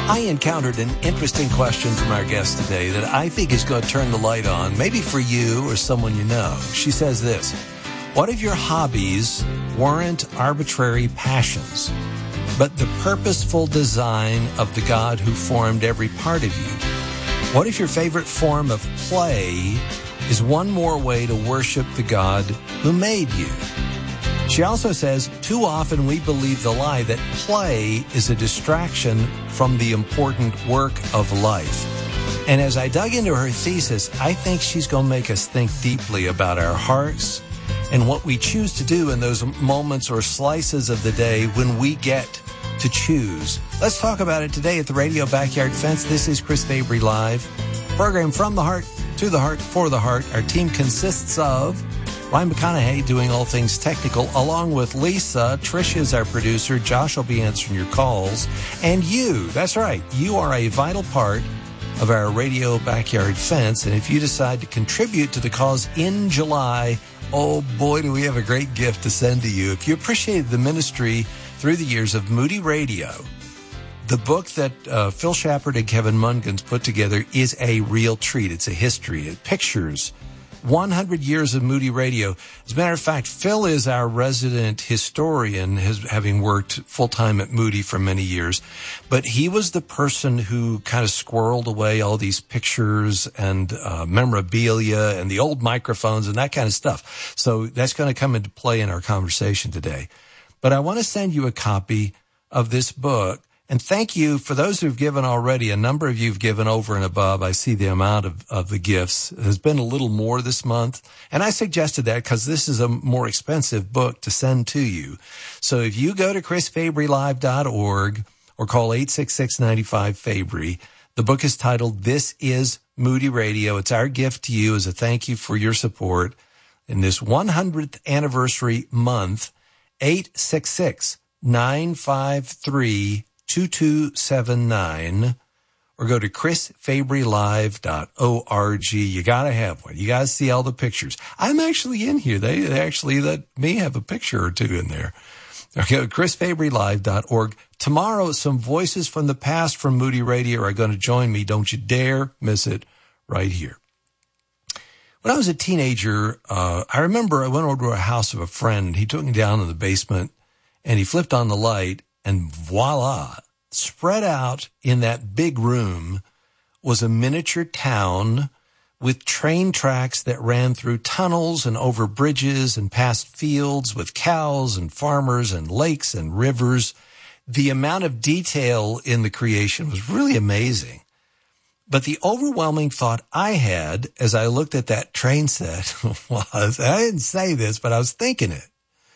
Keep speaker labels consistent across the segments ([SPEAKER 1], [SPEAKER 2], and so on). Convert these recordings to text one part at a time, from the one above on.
[SPEAKER 1] I encountered an interesting question from our guest today that I think is going to turn the light on, maybe for you or someone you know. She says this: what if your hobbies weren't arbitrary passions, but the purposeful design of the God who formed every part of you? What if your favorite form of play is one more way to worship the God who made you? She also says, too often we believe the lie that play is a distraction from the important work of life. And as I dug into her thesis, I think she's going to make us think deeply about our hearts and what we choose to do in those moments or slices of the day when we get to choose. Let's talk about it today at the Radio Backyard Fence. This is Chris Fabry Live, program from the heart, to the heart, for the heart. Our team consists of Ryan McConaughey doing all things technical, along with Lisa. Trish is our producer. Josh will be answering your calls. And you, that's right, you are a vital part of our Radio Backyard Fence. And if you decide to contribute to the cause in July, oh boy, do we have a great gift to send to you. If you appreciated the ministry through the years of Moody Radio, the book that Phil Shepard and Kevin Mungans put together is a real treat. It's a history. It pictures 100 years of Moody Radio. As a matter of fact, Phil is our resident historian, having worked full-time at Moody for many years. But he was the person who kind of squirreled away all these pictures and memorabilia and the old microphones and that kind of stuff. So that's going to come into play in our conversation today. But I want to send you a copy of this book. And thank you for those who've given already. A number of you have given over and above. I see the amount of the gifts. There's been a little more this month. And I suggested that because this is a more expensive book to send to you. So if you go to chrisfabrylive.org or call 866-95-FABRY, the book is titled This is Moody Radio. It's our gift to you as a thank you for your support in this 100th anniversary month. 866-953-2279 or go to chrisfabrylive.org. You got to have one. You got to see all the pictures. I'm actually in here. They actually let me have a picture or two in there. Okay, chrisfabrylive.org. Tomorrow, some voices from the past from Moody Radio are going to join me. Don't you dare miss it right here. When I was a teenager, I remember I went over to a house of a friend, and he took me down in the basement, and he flipped on the light, and voila, spread out in that big room was a miniature town with train tracks that ran through tunnels and over bridges and past fields with cows and farmers and lakes and rivers. The amount of detail in the creation was really amazing. But the overwhelming thought I had as I looked at that train set was, I didn't say this, but I was thinking it.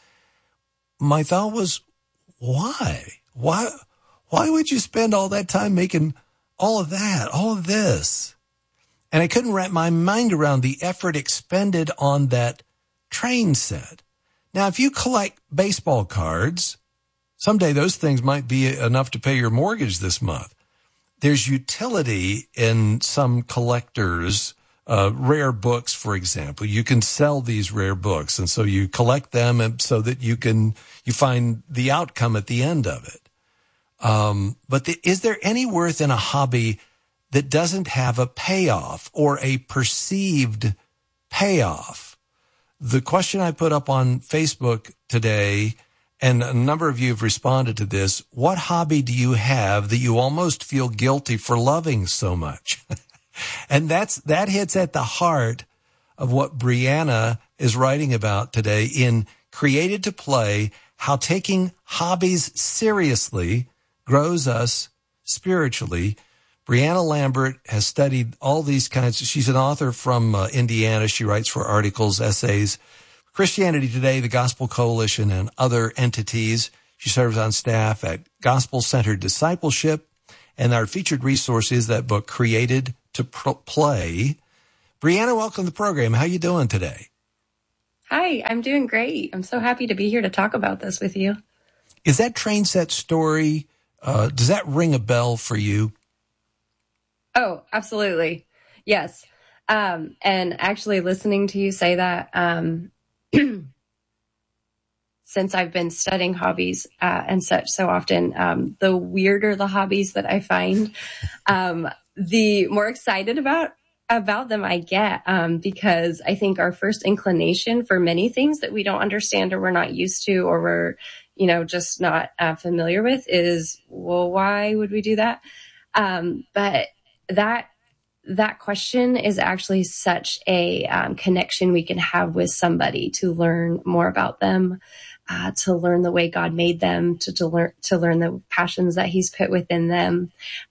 [SPEAKER 1] My thought was, why? Why would you spend all that time making all of that, all of this? And I couldn't wrap my mind around the effort expended on that train set. Now, if you collect baseball cards, someday those things might be enough to pay your mortgage this month. There's utility in some collectors, rare books, for example. You can sell these rare books, and so you collect them and so that you find the outcome at the end of it. But is there any worth in a hobby that doesn't have a payoff or a perceived payoff? The question I put up on Facebook today, and a number of you have responded to this: what hobby do you have that you almost feel guilty for loving so much? And that hits at the heart of what Brianna is writing about today in Created to Play, How Taking Hobbies Seriously Grows Us Spiritually. Brianna Lambert has studied all these kinds. She's an author from Indiana. She writes for articles, essays, Christianity Today, the Gospel Coalition, and other entities. She serves on staff at Gospel Centered Discipleship, and our featured resource is that book, Created to Play. Brianna, welcome to the program. How you doing today?
[SPEAKER 2] Hi, I'm doing great. I'm so happy to be here to talk about this with you.
[SPEAKER 1] Is that train set story, does that ring a bell for you?
[SPEAKER 2] Oh, absolutely. Yes. And actually listening to you say that, since I've been studying hobbies and such so often, the weirder the hobbies that I find, the more excited about them I get, because I think our first inclination for many things that we don't understand or we're not used to or we're, just not familiar with is, well, why would we do that? But that question is actually such a connection we can have with somebody to learn more about them, to learn the way God made them, to learn the passions that He's put within them.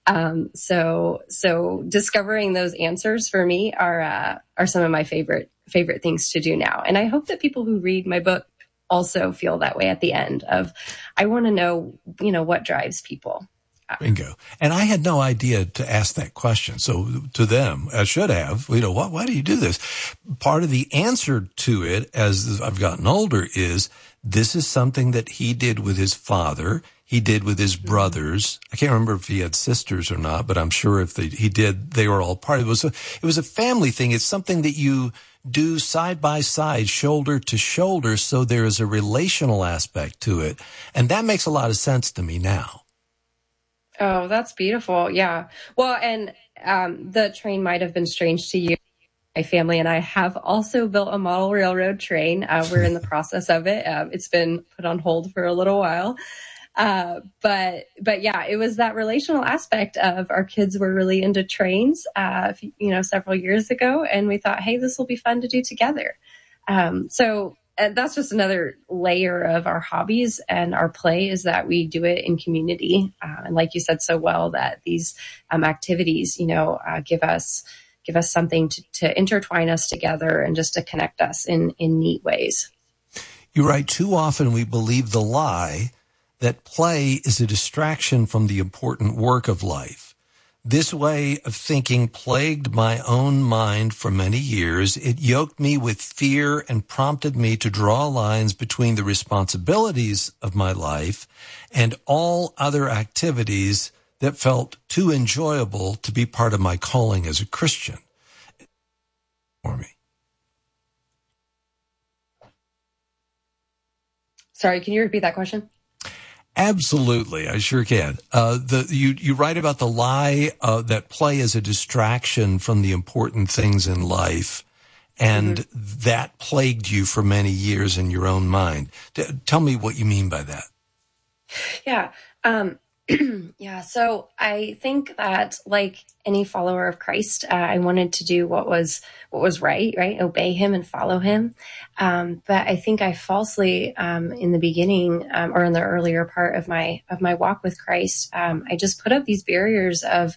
[SPEAKER 2] So discovering those answers for me are some of my favorite things to do now. And I hope that people who read my book also feel that way at the end of, I want to know, what drives people.
[SPEAKER 1] Bingo. And I had no idea to ask that question. So to them, I should have, why do you do this? Part of the answer to it as I've gotten older is this is something that he did with his father. He did with his brothers. I can't remember if he had sisters or not, but I'm sure if he did, they were all part of it. It was a family thing. It's something that you do side by side, shoulder to shoulder. So there is a relational aspect to it. And that makes a lot of sense to me now.
[SPEAKER 2] Oh, that's beautiful. Yeah. Well, and the train might have been strange to you. My family and I have also built a model railroad train. We're in the process of it. It's been put on hold for a little while. But yeah, it was that relational aspect of our kids were really into trains, several years ago. And we thought, hey, this will be fun to do together. So that's just another layer of our hobbies and our play is that we do it in community. And like you said so well, that these activities, give us something to intertwine us together and just to connect us in neat ways.
[SPEAKER 1] You're right. Too often we believe the lie that play is a distraction from the important work of life. This way of thinking plagued my own mind for many years. It yoked me with fear and prompted me to draw lines between the responsibilities of my life and all other activities that felt too enjoyable to be part of my calling as a Christian. For me.
[SPEAKER 2] Sorry, can you repeat that question?
[SPEAKER 1] Absolutely, I sure can. You write about the lie that play is a distraction from the important things in life, and that plagued you for many years in your own mind. Tell me what you mean by that.
[SPEAKER 2] Yeah. Yeah. So I think that like any follower of Christ, I wanted to do what was right? Obey him and follow him. But I think I falsely, in the beginning, or in the earlier part of my walk with Christ, I just put up these barriers of,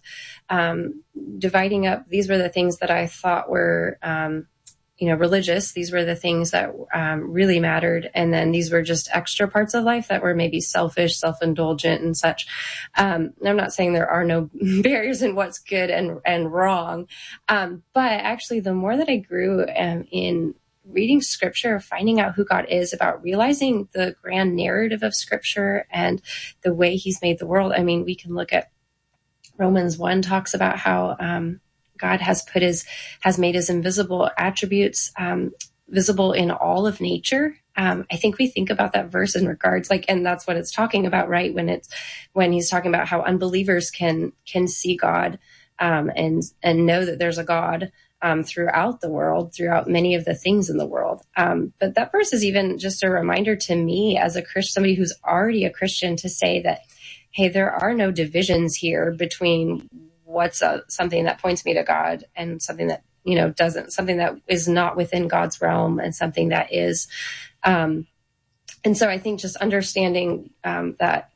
[SPEAKER 2] dividing up. These were the things that I thought were, religious. These were the things that really mattered. And then these were just extra parts of life that were maybe selfish, self-indulgent and such. I'm not saying there are no barriers in what's good and wrong. But actually the more that I grew in reading scripture, finding out who God is, about realizing the grand narrative of scripture and the way he's made the world. I mean, we can look at Romans 1 talks about how, God has made his invisible attributes visible in all of nature. I think we think about that verse in regards and that's what it's talking about, right? When he's talking about how unbelievers can see God and know that there's a God throughout the world, throughout many of the things in the world. But that verse is even just a reminder to me as a Christian, somebody who's already a Christian, to say that, hey, there are no divisions here between what's something that points me to God and something that, doesn't, something that is not within God's realm and something that is. And so I think just understanding that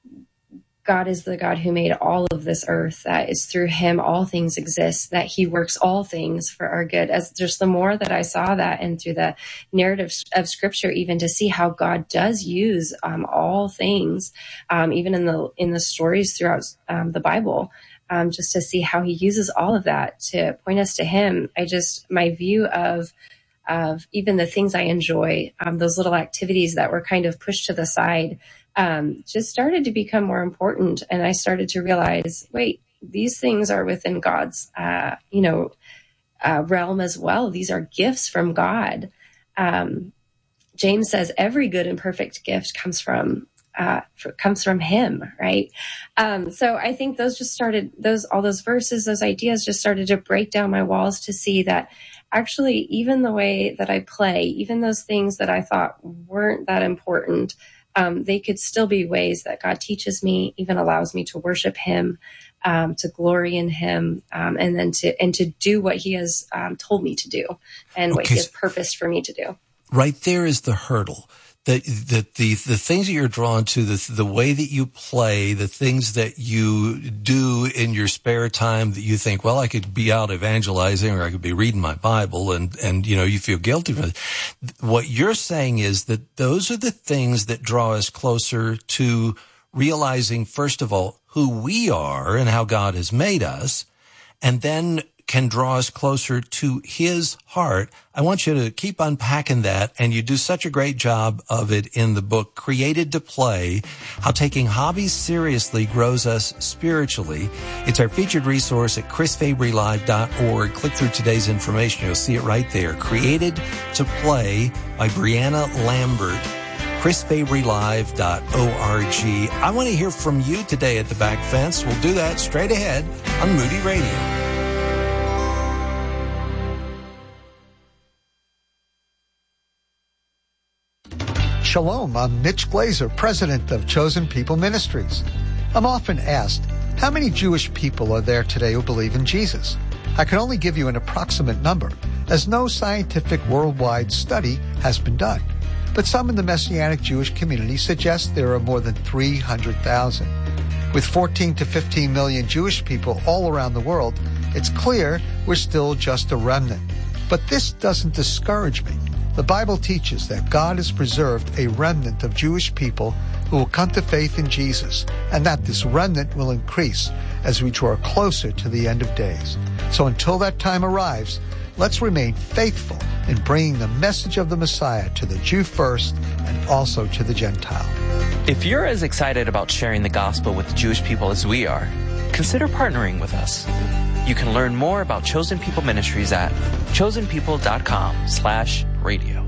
[SPEAKER 2] God is the God who made all of this earth, that is through him all things exist, that he works all things for our good. As just the more that I saw that, and through the narrative of scripture, even to see how God does use all things, even in the stories throughout the Bible, just to see how he uses all of that to point us to him. My view of even the things I enjoy, those little activities that were kind of pushed to the side, just started to become more important. And I started to realize, wait, these things are within God's, realm as well. These are gifts from God. James says every good and perfect gift comes from him, right? So I think those just started, all those verses, those ideas just started to break down my walls to see that actually even the way that I play, even those things that I thought weren't that important, they could still be ways that God teaches me, even allows me to worship him, to glory in him, and then to do what he has told me to do and what he has purposed for me to do.
[SPEAKER 1] Right there is the hurdle. The things that you're drawn to, the way that you play, the things that you do in your spare time that you think, well, I could be out evangelizing or I could be reading my Bible and you feel guilty for it. What you're saying is that those are the things that draw us closer to realizing, first of all, who we are and how God has made us, and then can draw us closer to his heart. I want you to keep unpacking that, and you do such a great job of it in the book, Created to Play, How Taking Hobbies Seriously Grows Us Spiritually. It's our featured resource at chrisfabrylive.org. Click through today's information. You'll see it right there. Created to Play by Brianna Lambert. chrisfabrylive.org. I want to hear from you today at the Back Fence. We'll do that straight ahead on Moody Radio.
[SPEAKER 3] Shalom, I'm Mitch Glazer, president of Chosen People Ministries. I'm often asked, how many Jewish people are there today who believe in Jesus? I can only give you an approximate number, as no scientific worldwide study has been done. But some in the Messianic Jewish community suggest there are more than 300,000. With 14 to 15 million Jewish people all around the world, it's clear we're still just a remnant. But this doesn't discourage me. The Bible teaches that God has preserved a remnant of Jewish people who will come to faith in Jesus, and that this remnant will increase as we draw closer to the end of days. So until that time arrives, let's remain faithful in bringing the message of the Messiah to the Jew first and also to the Gentile.
[SPEAKER 4] If you're as excited about sharing the gospel with the Jewish people as we are, consider partnering with us. You can learn more about Chosen People Ministries at chosenpeople.com/radio.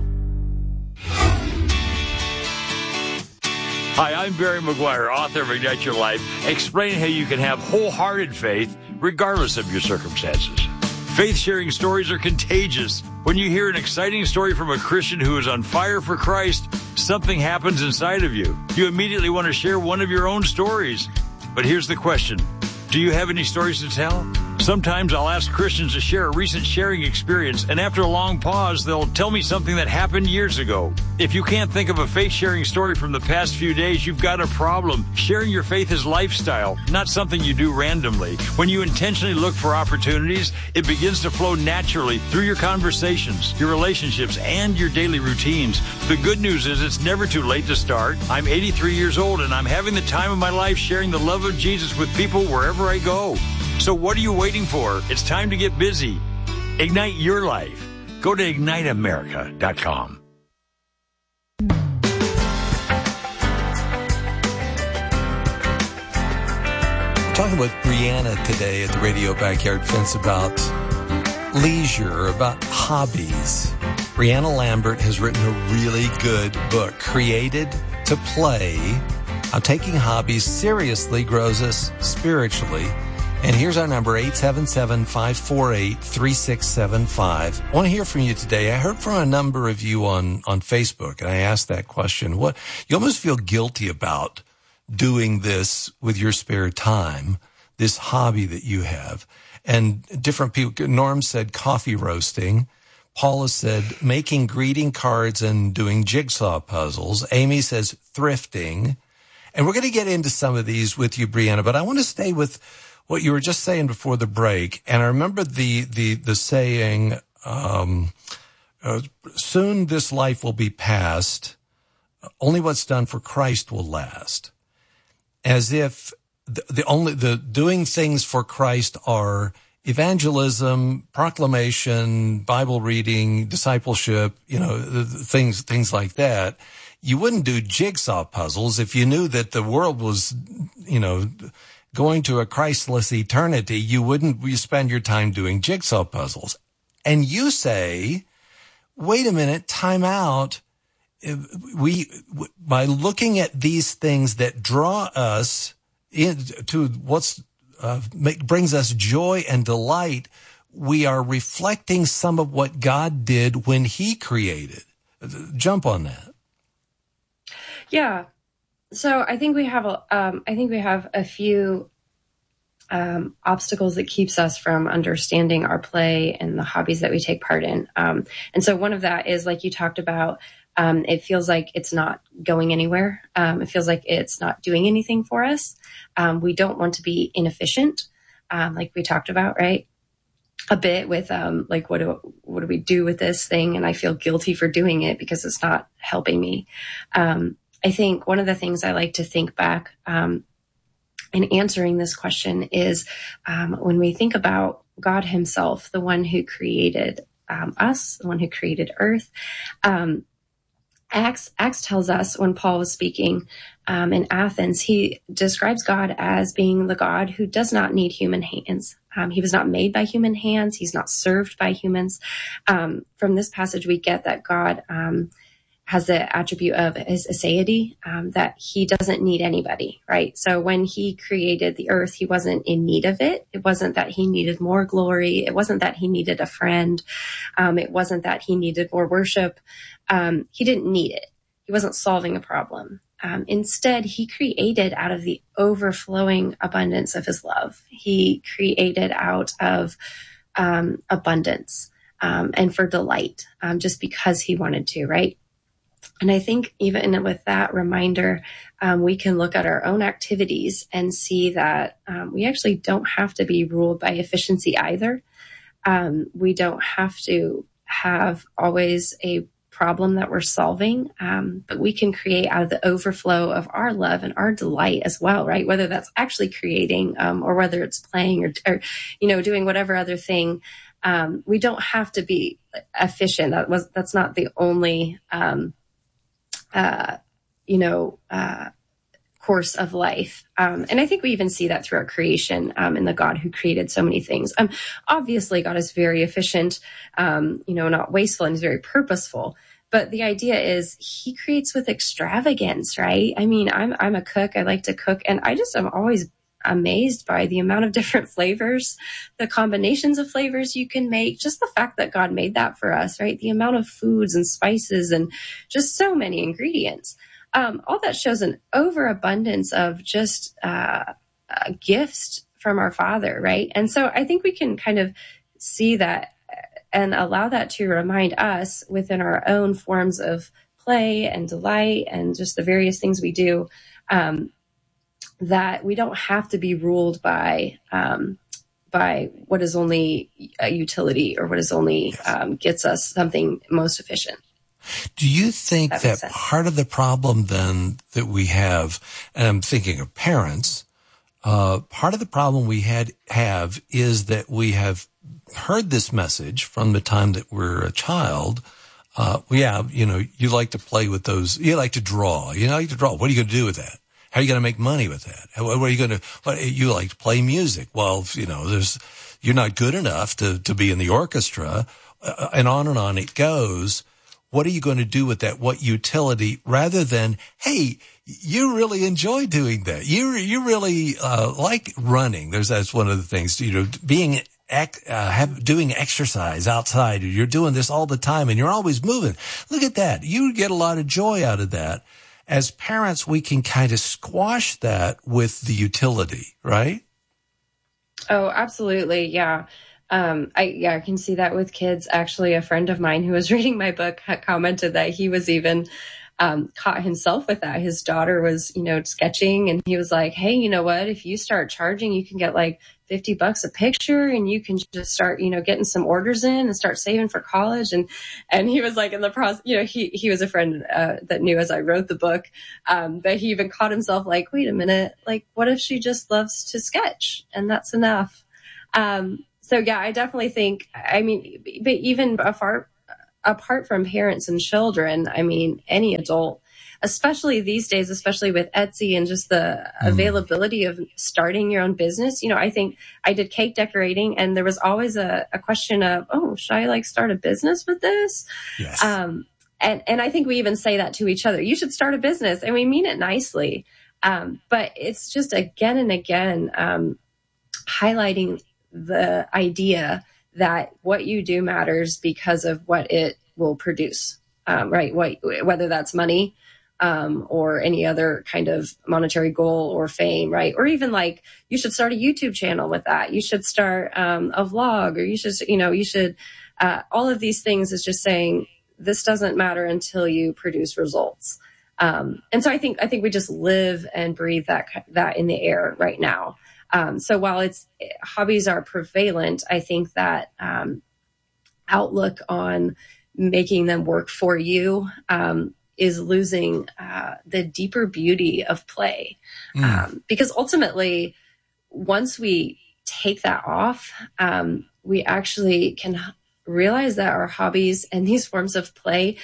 [SPEAKER 5] Hi, I'm Barry McGuire, author of Ignite Your Life, explaining how you can have wholehearted faith regardless of your circumstances. Faith-sharing stories are contagious. When you hear an exciting story from a Christian who is on fire for Christ, something happens inside of you. You immediately want to share one of your own stories. But here's the question. Do you have any stories to tell? Sometimes I'll ask Christians to share a recent sharing experience, and after a long pause, they'll tell me something that happened years ago. If you can't think of a faith-sharing story from the past few days, you've got a problem. Sharing your faith is lifestyle, not something you do randomly. When you intentionally look for opportunities, it begins to flow naturally through your conversations, your relationships, and your daily routines. The good news is it's never too late to start. I'm 83 years old, and I'm having the time of my life sharing the love of Jesus with people wherever I go. So what are you waiting for? It's time to get busy. Ignite your life. Go to IgniteAmerica.com.
[SPEAKER 1] We're talking with Brianna today at the Radio Backyard Fence about leisure, about hobbies. Brianna Lambert has written a really good book, Created to Play, How Taking Hobbies Seriously Grows Us Spiritually. And here's our number, 877-548-3675. I want to hear from you today. I heard from a number of you on Facebook, and I asked that question. What you almost feel guilty about doing this with your spare time, this hobby that you have. And different people, Norm said coffee roasting. Paula said making greeting cards and doing jigsaw puzzles. Amy says thrifting. And we're going to get into some of these with you, Brianna, but I want to stay with what you were just saying before the break. And I remember the saying, soon this life will be past. Only what's done for Christ will last. As if the doing things for Christ are evangelism, proclamation, Bible reading, discipleship, things like that. You wouldn't do jigsaw puzzles if you knew that the world was, going to a Christless eternity. You spend your time doing jigsaw puzzles. And you say, wait a minute, time out. by looking at these things that draw us into what's brings us joy and delight, we are reflecting some of what God did when he created. Jump on that.
[SPEAKER 2] Yeah. So I think we have a few obstacles that keeps us from understanding our play and the hobbies that we take part in. And so one of that is, like you talked about, it feels like it's not going anywhere. It feels like it's not doing anything for us. We don't want to be inefficient, like we talked about, right? A bit with like what do we do with this thing? And I feel guilty for doing it because it's not helping me. I think one of the things I like to think back in answering this question is when we think about God himself, the one who created us, the one who created earth. Acts tells us, when Paul was speaking in Athens, he describes God as being the God who does not need human hands. He was not made by human hands. He's not served by humans. From this passage, we get that God has the attribute of his aseity, that he doesn't need anybody, right? So when he created the earth, he wasn't in need of it. It wasn't that he needed more glory. It wasn't that he needed a friend. It wasn't that he needed more worship. He didn't need it. He wasn't solving a problem. Instead, he created out of the overflowing abundance of his love. He created out of abundance and for delight, just because he wanted to, right? And I think even with that reminder, we can look at our own activities and see that we actually don't have to be ruled by efficiency either. We don't have to have always a problem that we're solving, but we can create out of the overflow of our love and our delight as well, right? Whether that's actually creating or whether it's playing or doing whatever other thing. We don't have to be efficient. That's not the only course of life. And I think we even see that throughout creation in the God who created so many things. Obviously, God is very efficient, not wasteful, and he's very purposeful. But the idea is he creates with extravagance, right? I mean, I'm a cook. I like to cook. And I just am always amazed by the amount of different flavors, the combinations of flavors you can make, just the fact that God made that for us, right? The amount of foods and spices and just so many ingredients. All that shows an overabundance of just gifts from our Father, right? And so I think we can kind of see that and allow that to remind us within our own forms of play and delight and just the various things we do, that we don't have to be ruled by what is only a utility or what is only gets us something most efficient.
[SPEAKER 1] Do you think that part of the problem then that we have, and I'm thinking of parents, part of the problem we have is that we have heard this message from the time that we're a child. You like to play with those, you like to draw. What are you going to do with that? How are you going to make money with that? What are you going to, you like to play music. Well, you're not good enough to be in the orchestra, and on it goes. What are you going to do with that? What utility, rather than, hey, you really enjoy doing that. You really, like running. That's one of the things, doing exercise outside. You're doing this all the time and you're always moving. Look at that. You get a lot of joy out of that. As parents, we can kind of squash that with the utility, right?
[SPEAKER 2] Oh, absolutely. Yeah. I can see that with kids. Actually, a friend of mine who was reading my book commented that he was even caught himself with that. His daughter was, sketching, and he was like, hey, you know what? If you start charging, you can get like $50 a picture, and you can just start, getting some orders in and start saving for college. And he was like in the process, he was a friend that knew as I wrote the book, but he even caught himself like, wait a minute, like, what if she just loves to sketch and that's enough? So yeah, I definitely think, but even apart from parents and children, any adult, especially these days, especially with Etsy and just the availability of starting your own business. I think I did cake decorating, and there was always a question of, oh, should I start a business with this?
[SPEAKER 1] Yes.
[SPEAKER 2] And I think we even say that to each other. You should start a business, and we mean it nicely. But it's just again and again highlighting the idea that what you do matters because of what it will produce, right? Whether that's money or any other kind of monetary goal or fame, right? Or even like you should start a YouTube channel with that. You should start a vlog, or you should all of these things is just saying this doesn't matter until you produce results. And so I think we just live and breathe that in the air right now. So while hobbies are prevalent, I think that outlook on making them work for you is losing the deeper beauty of play. Because ultimately, once we take that off, we actually can realize that our hobbies and these forms of play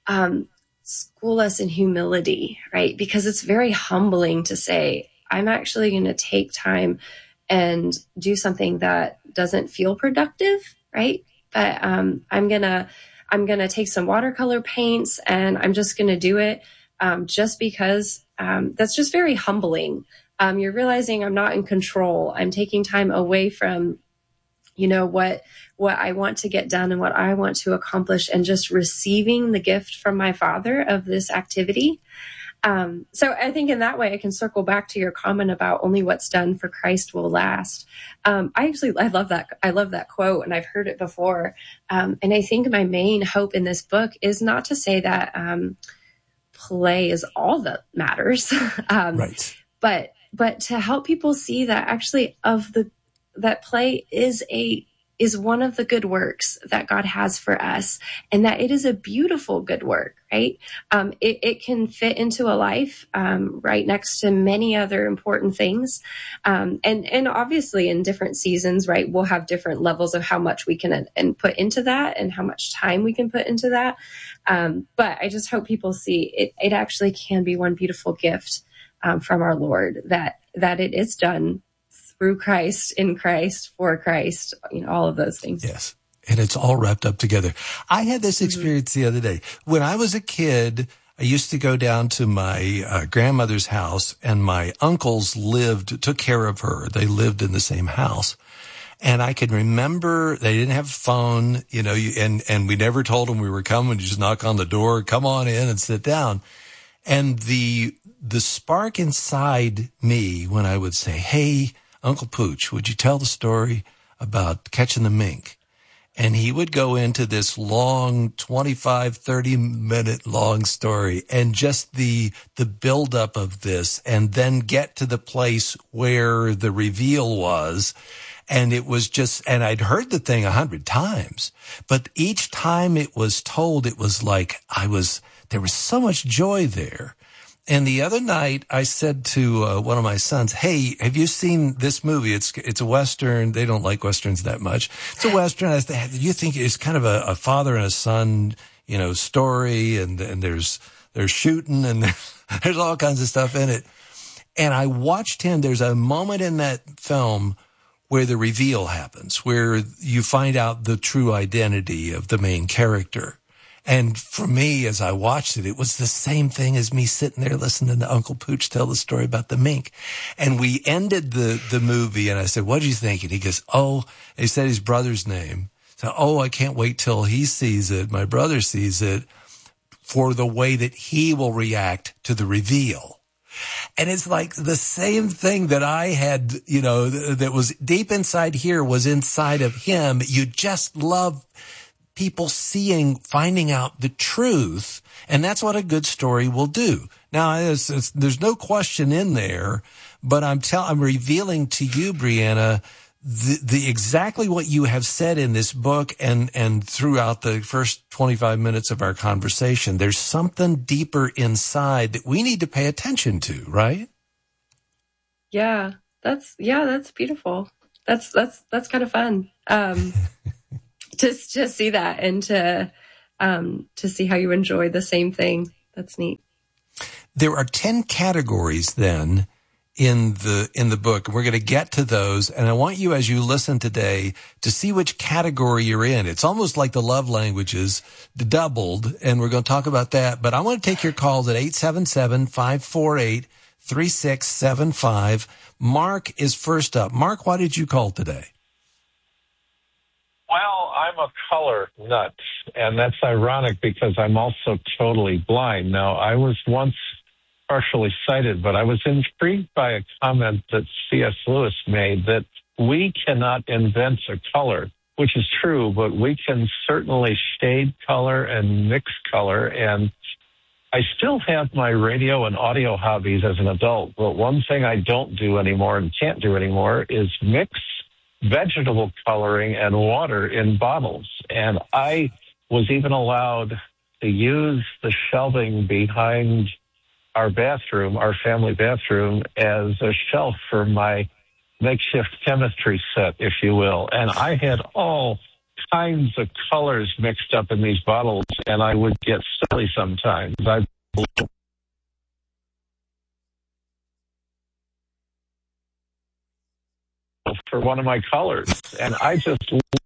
[SPEAKER 2] school us in humility, right? Because it's very humbling to say, I'm actually going to take time and do something that doesn't feel productive, right? But I'm gonna take some watercolor paints and I'm just gonna do it just because that's just very humbling. You're realizing I'm not in control. I'm taking time away from, what I want to get done and what I want to accomplish, and just receiving the gift from my Father of this activity. So I think in that way, I can circle back to your comment about only what's done for Christ will last. I love that. I love that quote, and I've heard it before. And I think my main hope in this book is not to say that play is all that matters,
[SPEAKER 1] Right.
[SPEAKER 2] But to help people see that actually that play is one of the good works that God has for us, and that it is a beautiful good work, right? It can fit into a life right next to many other important things. And obviously in different seasons, right, we'll have different levels of how much we can and put into that and how much time we can put into that. But I just hope people see it actually can be one beautiful gift from our Lord, that it is done through Christ, in Christ, for Christ, all of those things.
[SPEAKER 1] Yes. And it's all wrapped up together. I had this experience the other day. When I was a kid, I used to go down to my grandmother's house, and my uncles took care of her. They lived in the same house. And I can remember they didn't have a phone, and we never told them we were coming. You just knock on the door, come on in and sit down. And the spark inside me when I would say, hey, Uncle Pooch, would you tell the story about catching the mink? And he would go into this long 25, 30-minute long story, and just the buildup of this, and then get to the place where the reveal was. And it was and I'd heard the thing 100 times, but each time it was told, it was like there was so much joy there. And the other night I said to one of my sons, hey, have you seen this movie? It's a Western. They don't like Westerns that much. It's a Western. I said, do you think it's kind of a father and a son, story, and there's shooting and there's all kinds of stuff in it. And I watched him. There's a moment in that film where the reveal happens, where you find out the true identity of the main character. And for me, as I watched it, it was the same thing as me sitting there listening to Uncle Pooch tell the story about the mink. And we ended the movie, and I said, what did you think? And he goes, he said his brother's name. So, I can't wait till he sees it, my brother sees it, for the way that he will react to the reveal. And it's like the same thing that I had, that was deep inside here was inside of him. You just love people finding out the truth. And that's what a good story will do. Now, there's no question in there, but I'm revealing to you, Brianna, the exactly what you have said in this book and throughout the first 25 minutes of our conversation. There's something deeper inside that we need to pay attention to, right?
[SPEAKER 2] Yeah, that's beautiful. That's kind of fun. To see that and to see how you enjoy the same thing. That's neat.
[SPEAKER 1] There are 10 categories then in the book. And we're going to get to those. And I want you, as you listen today, to see which category you're in. It's almost like the love languages doubled, and we're going to talk about that. But I want to take your calls at 877-548-3675. Mark is first up. Mark, why did you call today?
[SPEAKER 6] Well, I'm a color nut, and that's ironic because I'm also totally blind. Now, I was once partially sighted, but I was intrigued by a comment that C.S. Lewis made that we cannot invent a color, which is true, but we can certainly shade color and mix color. And I still have my radio and audio hobbies as an adult, but one thing I don't do anymore and can't do anymore is mix vegetable coloring and water in bottles. And I was even allowed to use the shelving behind our bathroom, our family bathroom, as a shelf for my makeshift chemistry set, if you will. And I had all kinds of colors mixed up in these bottles, and I would get silly sometimes. For one of my colors, and I just